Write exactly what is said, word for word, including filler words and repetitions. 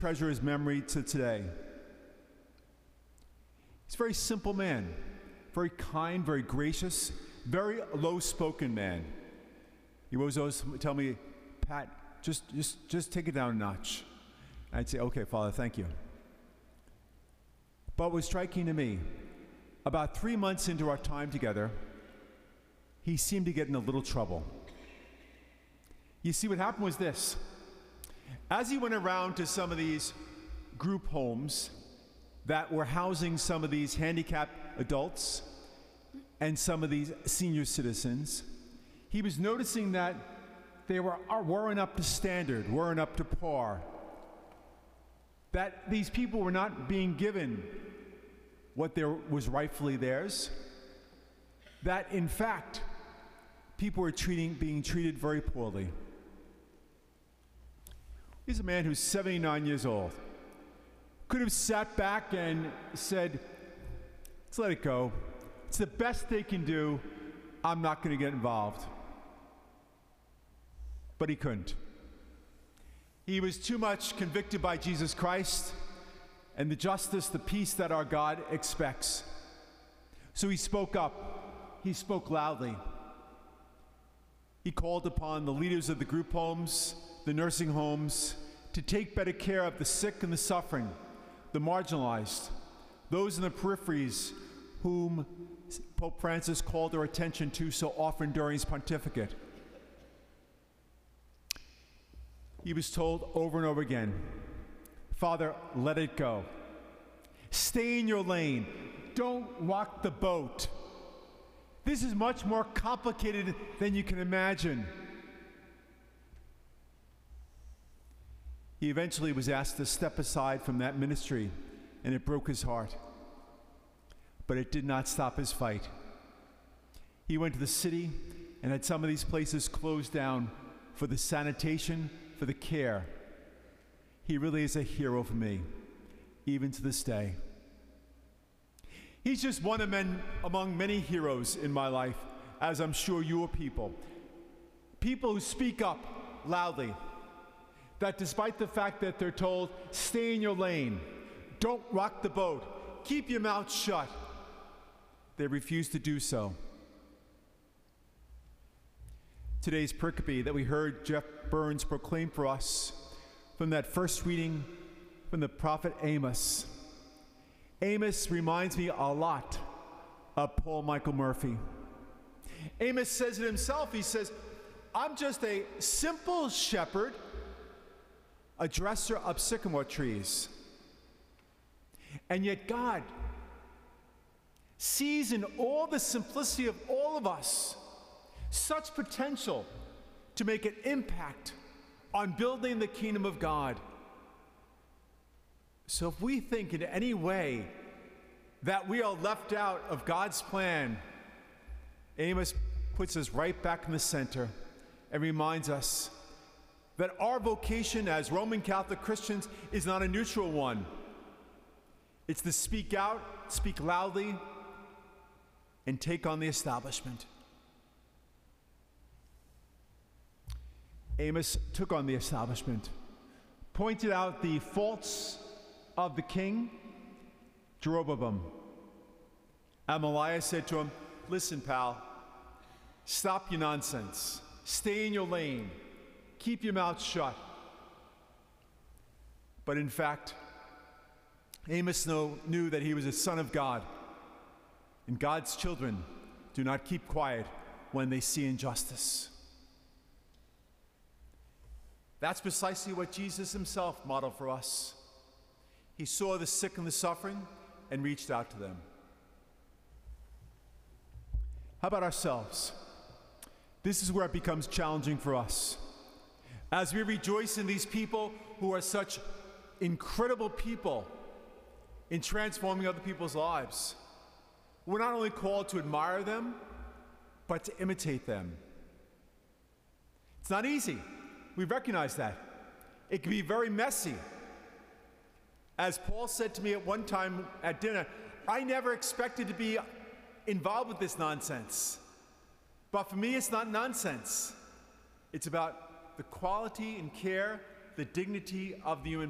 treasure his memory to today. He's a very simple man, very kind, very gracious, very low-spoken man. He was always tell me, Pat, just, just, just take it down a notch. I'd say, okay, Father, thank you. But what was striking to me, about three months into our time together, he seemed to get in a little trouble. You see, what happened was this. As he went around to some of these group homes that were housing some of these handicapped adults and some of these senior citizens, he was noticing that they were, weren't up to standard, weren't up to par. That these people were not being given what there was rightfully theirs. That, in fact, people were treating, being treated very poorly. He's a man who's seventy-nine years old. Could have sat back and said, let's let it go. It's the best they can do. I'm not going to get involved. But he couldn't. He was too much convicted by Jesus Christ and the justice, the peace that our God expects. So he spoke up. He spoke loudly. He called upon the leaders of the group homes, the nursing homes, to take better care of the sick and the suffering, the marginalized, those in the peripheries whom Pope Francis called our attention to so often during his pontificate. He was told over and over again, Father, let it go. Stay in your lane. Don't rock the boat. This is much more complicated than you can imagine. He eventually was asked to step aside from that ministry, and it broke his heart. But it did not stop his fight. He went to the city and had some of these places closed down for the sanitation, for the care. He really is a hero for me, even to this day. He's just one of men among many heroes in my life, as I'm sure you are people. People who speak up loudly, that despite the fact that they're told, stay in your lane, don't rock the boat, keep your mouth shut, they refuse to do so. Today's pericope that we heard Jeff Burns proclaim for us from that first reading from the prophet Amos. Amos reminds me a lot of Paul Michael Murphy. Amos says it himself. He says, I'm just a simple shepherd, a dresser of sycamore trees. And yet God sees in all the simplicity of all of us such potential to make an impact on building the kingdom of God. So if we think in any way that we are left out of God's plan, Amos puts us right back in the center and reminds us that our vocation as Roman Catholic Christians is not a neutral one. It's to speak out, speak loudly, and take on the establishment. Amos took on the establishment, pointed out the faults of the king, Jeroboam. Amaliah said to him, listen, pal, stop your nonsense. Stay in your lane. Keep your mouth shut. But in fact, Amos know, knew that he was a son of God, and God's children do not keep quiet when they see injustice. That's precisely what Jesus himself modeled for us. He saw the sick and the suffering and reached out to them. How about ourselves? This is where it becomes challenging for us. As we rejoice in these people who are such incredible people in transforming other people's lives, we're not only called to admire them, but to imitate them. It's not easy. We recognize that. It can be very messy. As Paul said to me at one time at dinner, I never expected to be involved with this nonsense. But for me, it's not nonsense. It's about the quality and care, the dignity of the human